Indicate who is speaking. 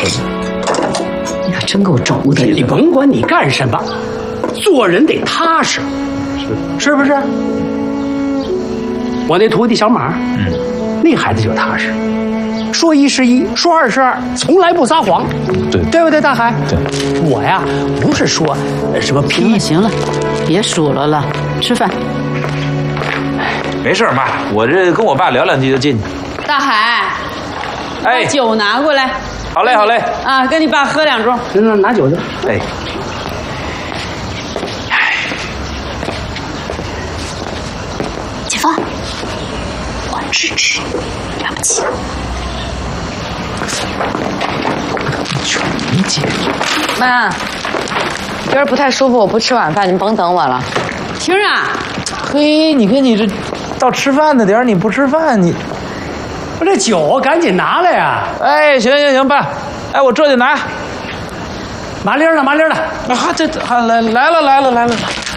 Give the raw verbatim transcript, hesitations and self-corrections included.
Speaker 1: 你可真够轴的！
Speaker 2: 你甭管你干什么，做人得踏实，是是不是？我那徒弟小马，嗯，那孩子就踏实，说一是一，说二是二，从来不撒谎。
Speaker 3: 对，
Speaker 2: 对不对，大海？
Speaker 3: 对，
Speaker 2: 我呀，不是说什么
Speaker 1: 行了行了，别数落了，吃饭。
Speaker 3: 没事，妈，我这跟我爸聊两句就进去。
Speaker 4: 大海，
Speaker 3: 哎，
Speaker 4: 把酒拿过来。
Speaker 3: 好嘞，好嘞。
Speaker 4: 啊，跟你爸喝两盅。
Speaker 2: 那拿酒去。
Speaker 3: 哎。
Speaker 1: 姐夫，我支持，了不起。
Speaker 3: 全姐，
Speaker 5: 妈，今儿不太舒服，我不吃晚饭，您甭等我了。
Speaker 4: 婷儿啊，
Speaker 3: 嘿，你看你这到吃饭的点儿你不吃饭，你
Speaker 2: 不这酒赶紧拿来呀！
Speaker 3: 哎，行行行，爸，哎，我这就拿。
Speaker 2: 麻溜了，麻溜了。
Speaker 3: 啊，这还来来了来了来了。